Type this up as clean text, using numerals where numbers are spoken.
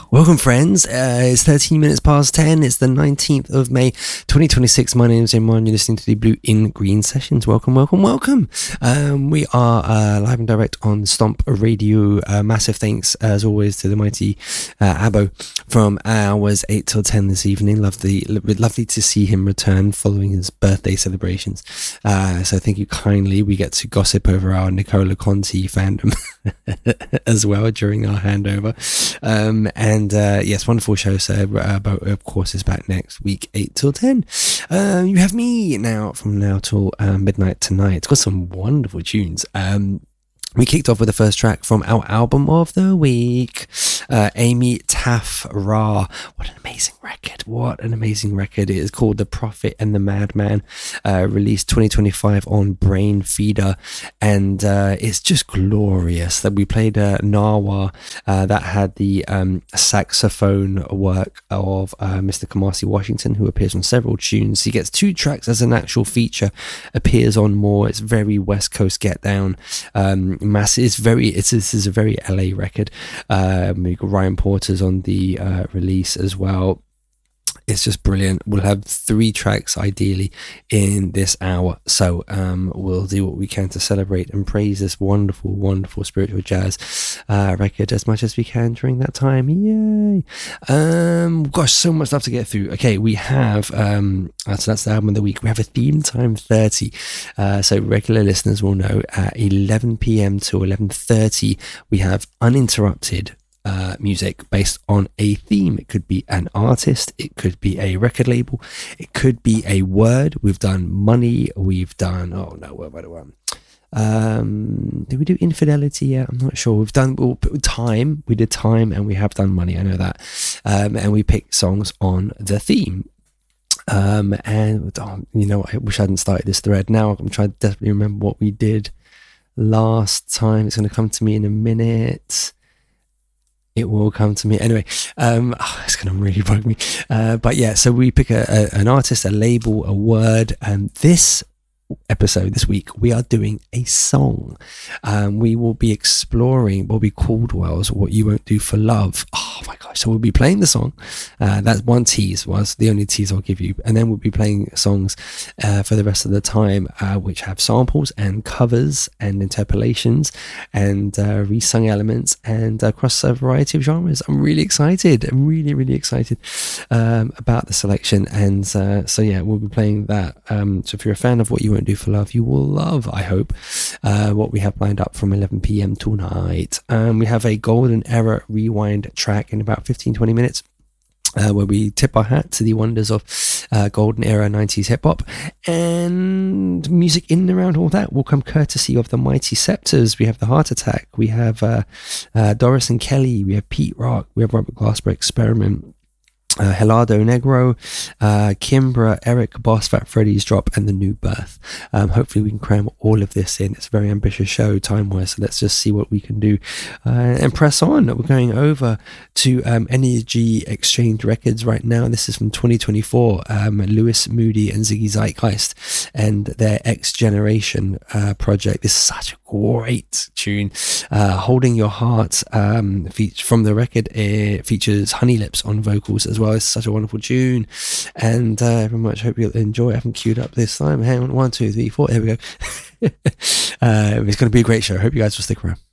Welcome, friends. It's 13 minutes past 10. It's the 19th of May, 2026. My name is Imran. You're listening to the Blue in Green Sessions. Welcome. We are live and direct on Stomp Radio. Massive thanks, as always, to the mighty Abo from hours 8 till 10 this evening. Lovely to see him return following his birthday celebrations. So thank you kindly. We get to gossip over our Nicola Conti fandom as well during our handover. Yes, wonderful show. So, but of course, is back next week, 8 till 10. You have me now from now till midnight tonight. It's got some wonderful tunes. We kicked off with the first track from our album of the week, Amy Taff Ra. What an amazing record. It is called The Prophet and the Madman, released 2025 on Brain Feeder, and it's just glorious. That we played Nawa, that had the saxophone work of Mr. Kamasi Washington, who appears on several tunes. He gets 2 tracks as an actual feature, appears on more. It's very West Coast Get Down. Massive. This is a very LA record. We got Ryan Porter's on the release as well. It's just brilliant. We'll have 3 tracks ideally in this hour, so we'll do what we can to celebrate and praise this wonderful spiritual jazz record as much as we can during that time. Yay! Gosh, so much stuff to get through. Okay, we have so that's the album of the week. We have a Theme Time 30, so regular listeners will know at 11 p.m. to 11:30 we have uninterrupted music based on a theme. It could be an artist, it could be a record label, it could be a word. We've done money, we've done did we do infidelity yet? I'm not sure. We've done time, we did time, and we have done money, I know that. And we picked songs on the theme. I wish I hadn't started this thread. Now I'm trying to desperately remember what we did last time. It's going to come to me in a minute. It will come to me anyway. It's going to really bug me. But yeah, so we pick an artist, a label, a word, and this episode this week we are doing a song. We will be exploring Bobby Caldwell's What You Won't Do for Love. Oh my gosh. So we'll be playing the song. That's one tease, was the only tease I'll give you, and then we'll be playing songs for the rest of the time, which have samples and covers and interpolations and resung elements and across a variety of genres. I'm really excited. I'm really excited about the selection, and so yeah, we'll be playing that. So if you're a fan of What You Won't Do for Love, you will love, I hope, what we have lined up from 11 p.m. tonight. We have a Golden Era Rewind track in about 15-20 minutes, where we tip our hat to the wonders of Golden Era 90s hip-hop, and music in and around all that will come courtesy of the Mighty Scepters. We have the Heart Attack, we have Doris and Kelly, we have Pete Rock, we have Robert Glasper Experiment, Helado Negro, Kimbra, Eric, Boss, Fat Freddy's Drop, and The New Birth. Hopefully we can cram all of this in. It's a very ambitious show time-wise, so let's just see what we can do and press on. We're going over to Energy Exchange Records right now. This is from 2024, Lewis Moody and Ziggy Zeitgeist and their X Generation project. This is such a great tune. Holding Your Heart from the record. It features Honey Lips on vocals as well. It's such a wonderful tune, and very much hope you'll enjoy it. I haven't queued up this time. Hang on, 1, 2, 3, 4. There we go. It's going to be a great show. Hope you guys will stick around.